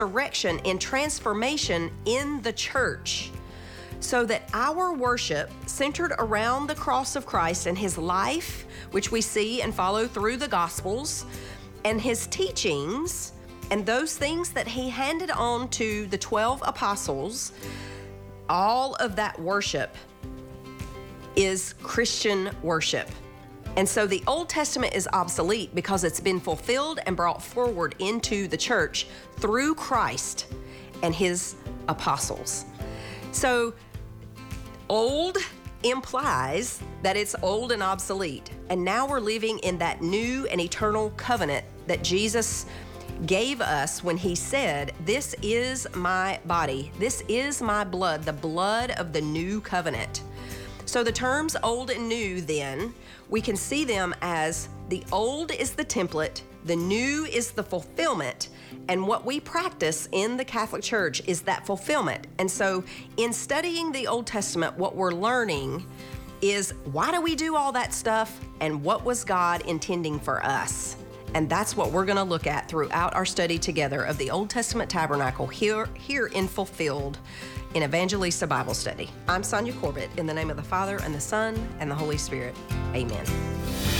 direction and transformation in the church so that our worship centered around the cross of Christ and his life, which we see and follow through the Gospels, and his teachings and those things that he handed on to the 12 apostles, all of that worship is Christian worship. And so the Old Testament is obsolete because it's been fulfilled and brought forward into the church through Christ and his apostles. So old implies that it's old and obsolete. And now we're living in that new and eternal covenant that Jesus gave us when he said, "This is my body. This is my blood, the blood of the new covenant." So the terms old and new, then, we can see them as the old is the template, the new is the fulfillment, and what we practice in the Catholic Church is that fulfillment. And so in studying the Old Testament, what we're learning is why do we do all that stuff and what was God intending for us? And that's what we're going to look at throughout our study together of the Old Testament Tabernacle here in Fulfilled in Evangelista Bible Study. I'm Sonia Corbett, in the name of the Father and the Son and the Holy Spirit. Amen.